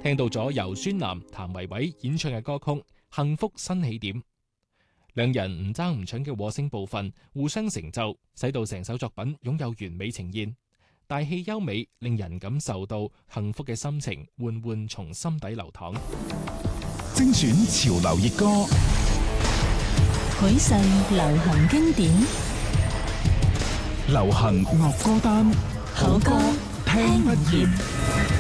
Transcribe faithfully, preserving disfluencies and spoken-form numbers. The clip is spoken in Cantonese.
聽到咗由孫楠、譚維維演唱嘅歌曲《幸福新起點》，兩人唔爭唔搶嘅和聲部分互相成就，使到成首作品擁有完美呈現。大氣優美，令人感受到幸福嘅心情緩緩從心底流淌。 精選潮流熱歌， 許世流行經典， 流行樂歌單， 好歌聽不厭。